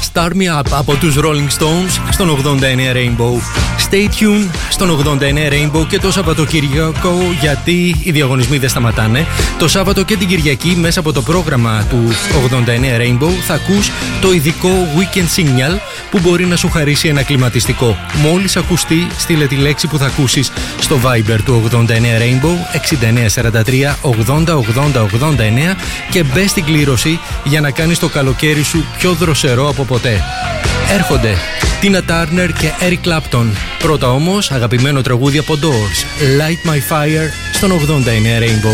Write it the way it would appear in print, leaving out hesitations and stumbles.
Start Me Up από τους Rolling Stones στον 89 Rainbow. Stay tuned στον 89 Rainbow και το Σαββατοκύριακο, γιατί οι διαγωνισμοί δεν σταματάνε. Το Σάββατο και την Κυριακή μέσα από το πρόγραμμα του 89 Rainbow θα ακούς το ειδικό Weekend Signal που μπορεί να σου χαρίσει ένα κλιματιστικό. Μόλις ακουστεί, στείλε τη λέξη που θα ακούσεις στο Viber του 89 Rainbow 6943 80 80 89 και μπε στην κλήρωση για να κάνεις το καλοκαίρι σου πιο δροσερό από ποτέ. Έρχονται Tina Turner και Eric Clapton. Πρώτα όμως, αγαπημένο τραγούδι από Doors, Light My Fire στον 89 Rainbow.